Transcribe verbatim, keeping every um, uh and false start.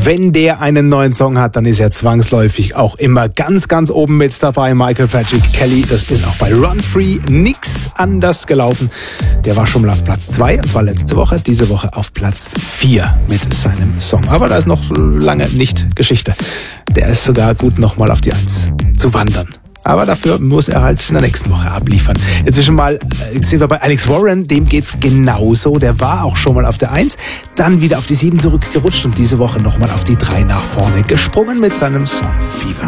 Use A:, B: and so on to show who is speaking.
A: Wenn der einen neuen Song hat, dann ist er zwangsläufig auch immer ganz, ganz oben mit dabei. Michael Patrick Kelly, das ist auch bei Run Free nix anders gelaufen. Der war schon mal auf Platz zwei, und zwar letzte Woche, diese Woche auf Platz vier mit seinem Song. Aber da ist noch lange nicht Geschichte. Der ist sogar gut, nochmal auf die eins zu wandern. Aber dafür muss er halt in der nächsten Woche abliefern. Inzwischen mal äh, sind wir bei Alex Warren, dem geht's genauso. Der war auch schon mal auf der eins, dann wieder auf die sieben zurückgerutscht und diese Woche nochmal auf die drei nach vorne gesprungen mit seinem Song Fever.